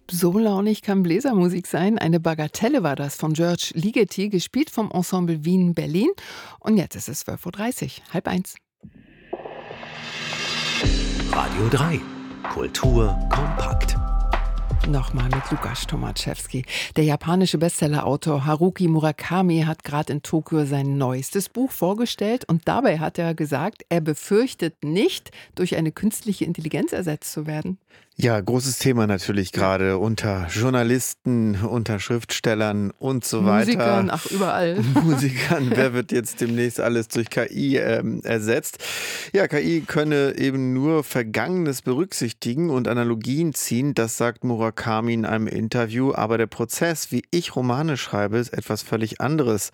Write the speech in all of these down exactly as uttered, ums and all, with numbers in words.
So launig kann Bläsermusik sein. Eine Bagatelle war das von George Ligeti, gespielt vom Ensemble Wien Berlin. Und jetzt ist es zwölf Uhr dreißig, halb eins. Radio drei. Kultur kompakt. Nochmal mit Lukas Tomaszewski. Der japanische Bestsellerautor Haruki Murakami hat gerade in Tokio sein neuestes Buch vorgestellt. Und dabei hat er gesagt, er befürchtet nicht, durch eine künstliche Intelligenz ersetzt zu werden. Ja, großes Thema natürlich gerade unter Journalisten, unter Schriftstellern und so weiter. Musikern, ach überall. Musikern, wer wird jetzt demnächst alles durch K I ähm, ersetzt? Ja, K I könne eben nur Vergangenes berücksichtigen und Analogien ziehen, das sagt Murakami in einem Interview. Aber der Prozess, wie ich Romane schreibe, ist etwas völlig anderes.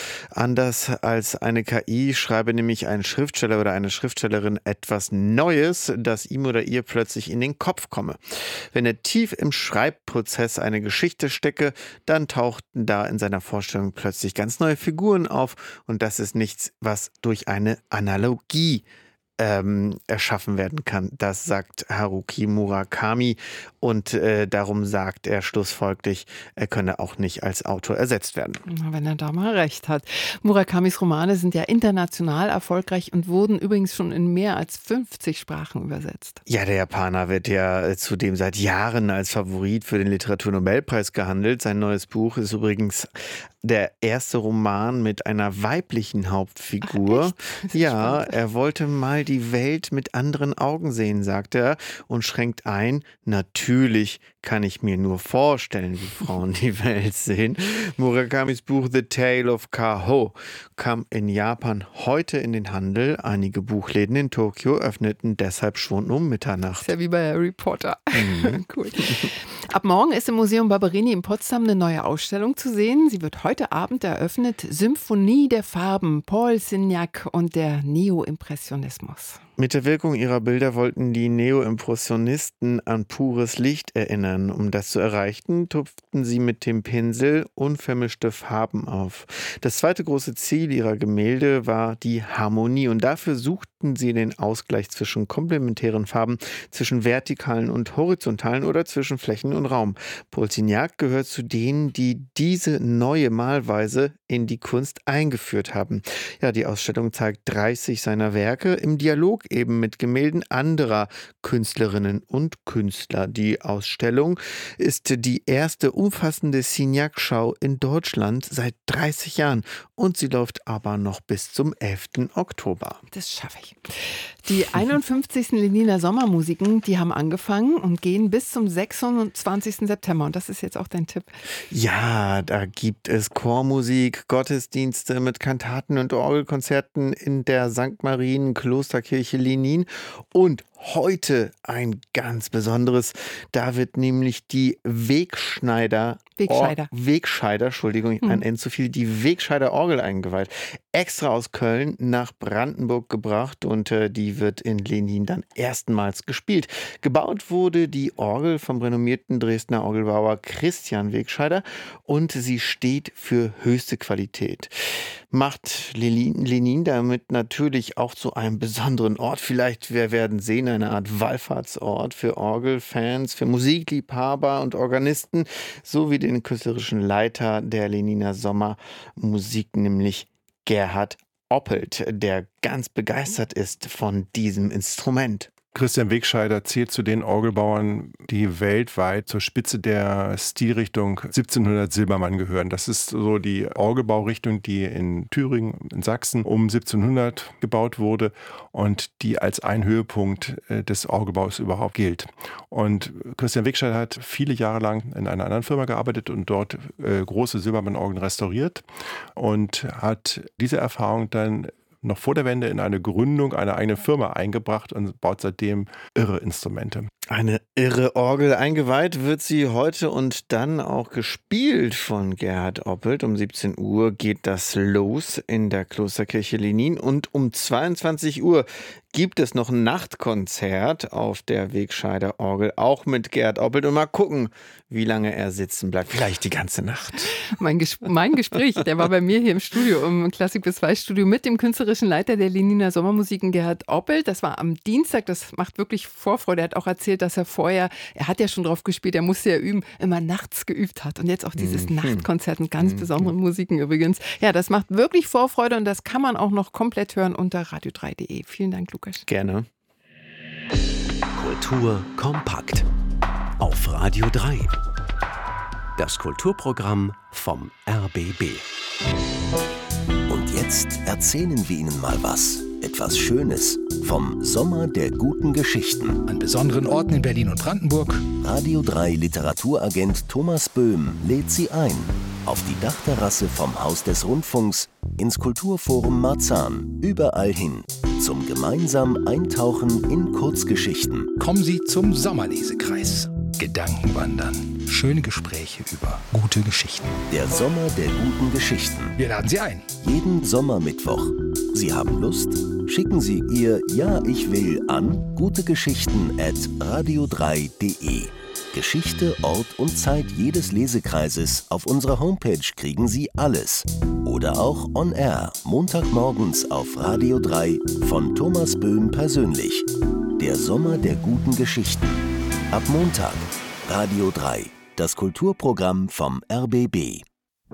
Anders als eine K I schreibe nämlich ein Schriftsteller oder eine Schriftstellerin etwas Neues, das ihm oder ihr plötzlich in den Kopf komme. Wenn er tief im Schreibprozess eine Geschichte stecke, dann tauchten da in seiner Vorstellung plötzlich ganz neue Figuren auf und das ist nichts, was durch eine Analogie ähm, erschaffen werden kann. Das sagt Haruki Murakami und äh, darum sagt er schlussfolglich, er könne auch nicht als Autor ersetzt werden. Wenn er da mal recht hat. Murakamis Romane sind ja international erfolgreich und wurden übrigens schon in mehr als fünfzig Sprachen übersetzt. Ja, der Japaner wird ja zudem seit Jahren als Favorit für den Literaturnobelpreis gehandelt. Sein neues Buch ist übrigens der erste Roman mit einer weiblichen Hauptfigur. Ach, ja, er wollte mal die Welt mit anderen Augen sehen, sagt er und schränkt ein, natürlich kann ich mir nur vorstellen, wie Frauen die Welt sehen. Murakamis Buch The Tale of Kaho kam in Japan heute in den Handel. Einige Buchläden in Tokio öffneten deshalb schon um Mitternacht. Ist ja wie bei Harry Potter. Mhm. Cool. Ab morgen ist im Museum Barberini in Potsdam eine neue Ausstellung zu sehen. Sie wird heute Abend eröffnet. Symphonie der Farben, Paul Signac und der Neoimpressionismus. Mit der Wirkung ihrer Bilder wollten die Neoimpressionisten an pures Licht erinnern. Um das zu erreichen, tupften sie mit dem Pinsel unvermischte Farben auf. Das zweite große Ziel ihrer Gemälde war die Harmonie und dafür suchten sie den Ausgleich zwischen komplementären Farben, zwischen vertikalen und horizontalen oder zwischen Flächen und Raum. Paul Signac gehört zu denen, die diese neue Malweise in die Kunst eingeführt haben. Ja, die Ausstellung zeigt dreißig seiner Werke im Dialog eben mit Gemälden anderer Künstlerinnen und Künstler. Die Ausstellung ist die erste umfassende Signac-Schau in Deutschland seit dreißig Jahren und sie läuft aber noch bis zum elften Oktober. Das schaffe ich. Die einundfünfzigsten Leniner Sommermusiken, die haben angefangen und gehen bis zum sechsundzwanzigsten September. Und das ist jetzt auch dein Tipp. Ja, da gibt es Chormusik, Gottesdienste mit Kantaten und Orgelkonzerten in der Sankt Marien Klosterkirche Lenin und heute ein ganz besonderes. Da wird nämlich die Wegschneider Wegscheider. Or- Wegscheider, Entschuldigung, Hm. ein N zu viel, die Wegscheider Orgel eingeweiht. Extra aus Köln nach Brandenburg gebracht und äh, die wird in Lenin dann erstmals gespielt. Gebaut wurde die Orgel vom renommierten Dresdner Orgelbauer Christian Wegscheider und sie steht für höchste Qualität. Macht Lenin, Lenin damit natürlich auch zu einem besonderen Ort. Vielleicht, wir werden sehen, eine Art Wallfahrtsort für Orgelfans, für Musikliebhaber und Organisten, sowie den künstlerischen Leiter der Leniner Sommermusik, nämlich Gerhard Oppelt, der ganz begeistert ist von diesem Instrument. Christian Wegscheider zählt zu den Orgelbauern, die weltweit zur Spitze der Stilrichtung siebzehnhundert Silbermann gehören. Das ist so die Orgelbaurichtung, die in Thüringen, in Sachsen um siebzehnhundert gebaut wurde und die als ein Höhepunkt des Orgelbaus überhaupt gilt. Und Christian Wegscheider hat viele Jahre lang in einer anderen Firma gearbeitet und dort äh, große Silbermann-Orgeln restauriert und hat diese Erfahrung dann noch vor der Wende in eine Gründung einer eigenen Firma eingebracht und baut seitdem irre Instrumente. Eine irre Orgel. Eingeweiht wird sie heute und dann auch gespielt von Gerhard Oppelt. Um siebzehn Uhr geht das los in der Klosterkirche Lenin und um zweiundzwanzig Uhr gibt es noch ein Nachtkonzert auf der Wegscheider Orgel, auch mit Gerd Oppelt. Und mal gucken, wie lange er sitzen bleibt. Vielleicht die ganze Nacht. Mein, Ges- mein Gespräch, der war bei mir hier im Studio, im Klassik bis zwei Studio mit dem künstlerischen Leiter der Leniner Sommermusiken, Gerd Oppelt. Das war am Dienstag, das macht wirklich Vorfreude. Er hat auch erzählt, dass er vorher, er hat ja schon drauf gespielt, er musste ja üben, immer nachts geübt hat. Und jetzt auch dieses Mhm. Nachtkonzert mit ganz Mhm. besonderen Musiken übrigens. Ja, das macht wirklich Vorfreude und das kann man auch noch komplett hören unter radio drei punkt de. Vielen Dank, Lukas. Gerne. Kultur kompakt. Auf Radio drei. Das Kulturprogramm vom R B B. Und jetzt erzählen wir Ihnen mal was. Etwas Schönes vom Sommer der guten Geschichten. An besonderen Orten in Berlin und Brandenburg. Radio drei Literaturagent Thomas Böhm lädt Sie ein auf die Dachterrasse vom Haus des Rundfunks, ins Kulturforum Marzahn, überall hin zum gemeinsamen Eintauchen in Kurzgeschichten. Kommen Sie zum Sommerlesekreis. Gedankenwandern. Schöne Gespräche über gute Geschichten. Der Sommer der guten Geschichten. Wir laden Sie ein. Jeden Sommermittwoch. Sie haben Lust? Schicken Sie Ihr Ja, ich will an gutegeschichten at radio drei punkt de. Geschichte, Ort und Zeit jedes Lesekreises auf unserer Homepage kriegen Sie alles. Oder auch on air, Montagmorgens auf Radio drei von Thomas Böhm persönlich. Der Sommer der guten Geschichten. Ab Montag. Radio drei, das Kulturprogramm vom R B B.